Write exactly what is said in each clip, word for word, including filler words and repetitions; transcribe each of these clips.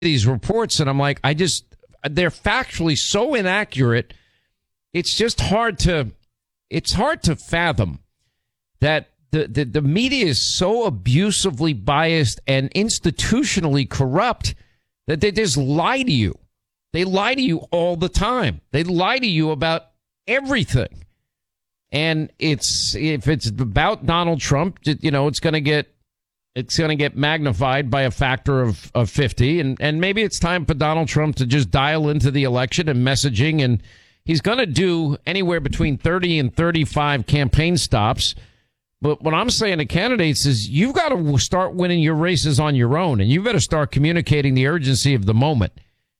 these reports, and I'm like, I just, they're factually so inaccurate. It's just hard to, it's hard to fathom that the, the, the media is so abusively biased and institutionally corrupt that they just lie to you. They lie to you all the time. They lie to you about everything. And it's, if it's about Donald Trump, you know, it's going to get, it's going to get magnified by a factor of, of fifty. And, and maybe it's time for Donald Trump to just dial into the election and messaging. And he's going to do anywhere between thirty and thirty-five campaign stops. But what I'm saying to candidates is you've got to start winning your races on your own. And you better start communicating the urgency of the moment.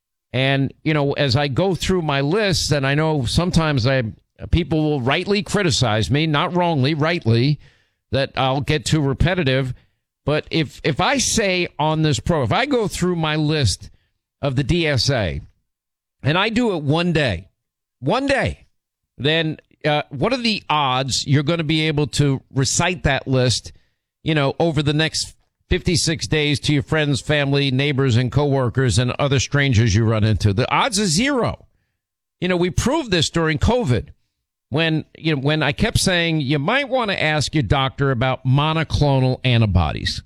And, you know, as I go through my list, and I know sometimes I people will rightly criticize me, not wrongly, rightly, that I'll get too repetitive. But if if I say on this pro, if I go through my list of the D S A and I do it one day, one day, then uh, what are the odds you're going to be able to recite that list, you know, over the next fifty-six days to your friends, family, neighbors, and coworkers and other strangers you run into? The odds are zero. You know, we proved this during COVID when, you know, when I kept saying you might want to ask your doctor about monoclonal antibodies.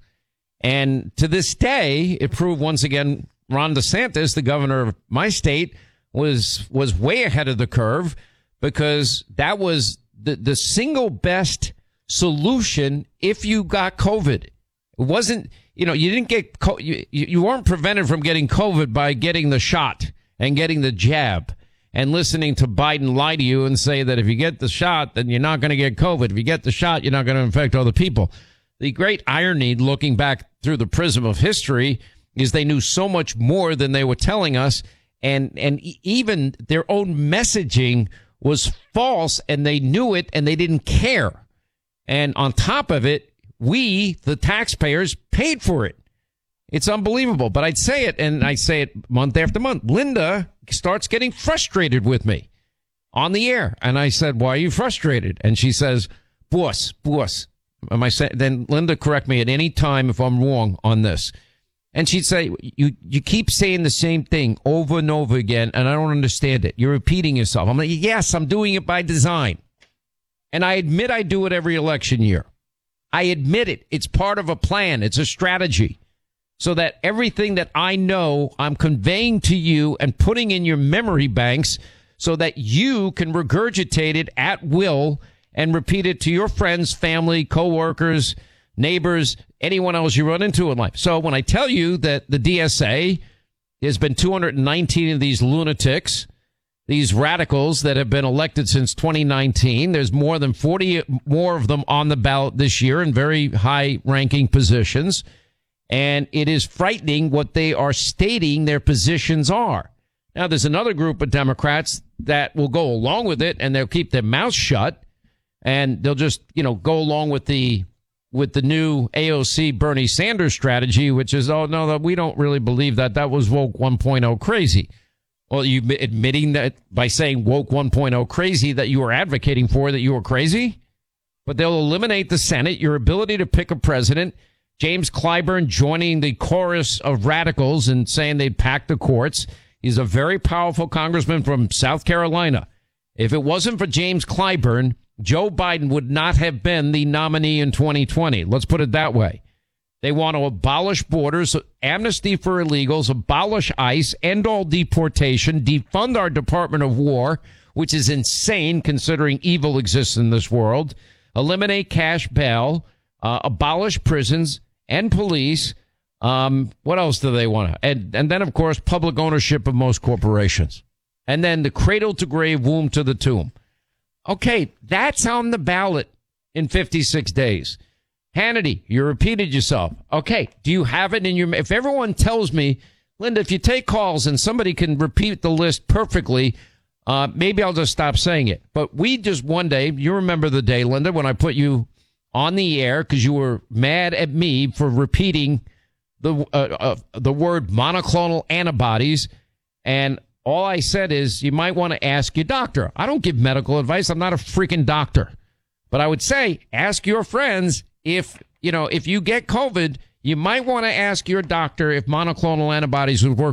And to this day, it proved once again, Ron DeSantis, the governor of my state, was was way ahead of the curve because that was the, the single best solution if you got COVID. It wasn't, you know, you didn't get, you, you weren't prevented from getting COVID by getting the shot and getting the jab and listening to Biden lie to you and say that if you get the shot, then you're not going to get COVID. If you get the shot, you're not going to infect other people. The great irony, looking back through the prism of history, is they knew so much more than they were telling us. And, and even their own messaging was false, and they knew it, and they didn't care. And on top of it, we, the taxpayers, paid for it. It's unbelievable. But I'd say it, and I say it month after month. Linda starts getting frustrated with me on the air. And I said, why are you frustrated? And she says, boss, boss. Am I saying, then Linda, correct me at any time if I'm wrong on this. And she'd say, you, you keep saying the same thing over and over again, and I don't understand it. You're repeating yourself. I'm like, yes, I'm doing it by design. And I admit I do it every election year. I admit it. It's part of a plan. It's a strategy. So that everything that I know, I'm conveying to you and putting in your memory banks so that you can regurgitate it at will and repeat it to your friends, family, coworkers, neighbors, anyone else you run into in life. So when I tell you that the D S A has been two hundred nineteen of these lunatics, these radicals that have been elected since twenty nineteen, there's more than forty more of them on the ballot this year in very high ranking positions. And it is frightening what they are stating their positions are. Now, there's another group of Democrats that will go along with it, and they'll keep their mouths shut, and they'll just, you know, go along with the with the new A O C Bernie Sanders strategy, which is, oh, no, we don't really believe that. That was woke one point oh crazy. Well, you admitting that by saying woke one point oh crazy that you were advocating for, that you were crazy? But they'll eliminate the Senate, your ability to pick a president. James Clyburn joining the chorus of radicals and saying they'd pack the courts. He's a very powerful congressman from South Carolina. If it wasn't for James Clyburn, Joe Biden would not have been the nominee in twenty twenty. Let's put it that way. They want to abolish borders, amnesty for illegals, abolish ICE, end all deportation, defund our Department of War, which is insane considering evil exists in this world, eliminate cash bail, uh, abolish prisons and police. Um, what else do they want? And, and then, of course, public ownership of most corporations. And then the cradle to grave, womb to the tomb. Okay, that's on the ballot in fifty-six days. Hannity, you repeated yourself. Okay, do you have it in your... If everyone tells me, Linda, if you take calls and somebody can repeat the list perfectly, uh, maybe I'll just stop saying it. But we just one day, you remember the day, Linda, when I put you on the air because you were mad at me for repeating the uh, uh, the word monoclonal antibodies, and all I said is you might want to ask your doctor. I don't give medical advice. I'm not a freaking doctor. But I would say ask your friends if, you know, if you get COVID, you might want to ask your doctor if monoclonal antibodies would work